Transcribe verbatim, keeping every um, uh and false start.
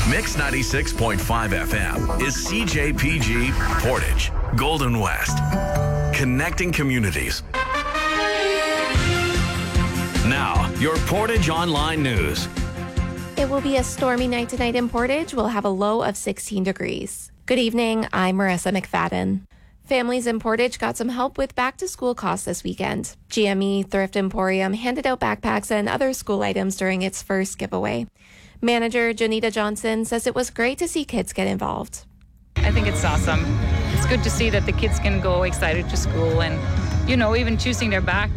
Mix ninety-six point five F M is C J P G Portage, Golden West. Connecting communities. Now, your Portage Online News. It will be a stormy night tonight in Portage. We'll have a low of sixteen degrees. Good evening. I'm Marissa McFadden. Families in Portage got some help with back-to-school costs this weekend. G M E Thrift Emporium handed out backpacks and other school items during its first giveaway. Manager Janita Johnson says it was great to see kids get involved. I think it's awesome. It's good to see that the kids can go excited to school and, you know, even choosing their back